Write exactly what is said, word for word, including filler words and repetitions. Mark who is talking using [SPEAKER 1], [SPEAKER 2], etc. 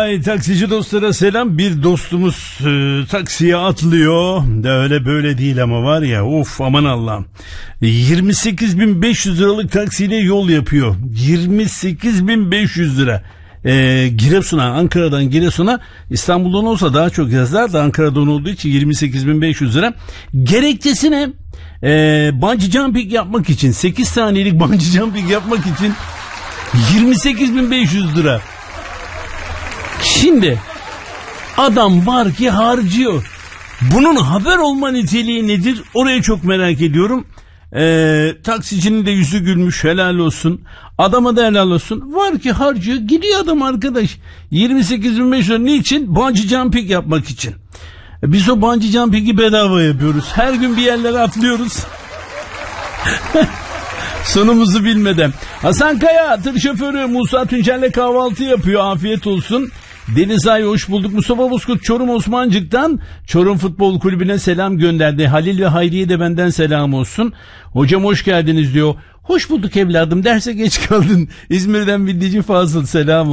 [SPEAKER 1] Vay taksici dostlara selam. Bir dostumuz e, taksiye atlıyor. De öyle böyle değil ama var ya, of aman Allah'ım. yirmi sekiz bin beş yüz liralık taksiyle yol yapıyor. yirmi sekiz bin beş yüz lira. E, Giresun'a, Ankara'dan Giresun'a, İstanbul'dan olsa daha çok yazar da Ankara'dan olduğu için yirmi sekiz bin beş yüz lira. Gerekçesine e, bungee jumping yapmak için, sekiz saniyelik bungee jumping yapmak için yirmi sekiz bin beş yüz lira. Şimdi adam var ki harcıyor. Bunun haber olma niteliği nedir? Oraya çok merak ediyorum. Ee, taksicinin de yüzü gülmüş, helal olsun. Adama da helal olsun. Var ki harcıyor, gidiyor adam arkadaş. yirmi sekiz bin beş yüz lira niçin? Bungee jumping yapmak için. Biz o bungee jumping'i bedava yapıyoruz. Her gün bir yerlere atlıyoruz. Sonumuzu bilmeden. Hasan Kaya tır şoförü Musa Tuncel'le kahvaltı yapıyor. Afiyet olsun. Deniz Ay hoş bulduk. Mustafa Bozkurt Çorum Osmancık'tan Çorum Futbol Kulübü'ne selam gönderdi. Halil ve Hayriye de benden selam olsun. Hocam hoş geldiniz diyor. Hoş bulduk evladım, derse geç kaldın. İzmir'den Bildici Fazıl selam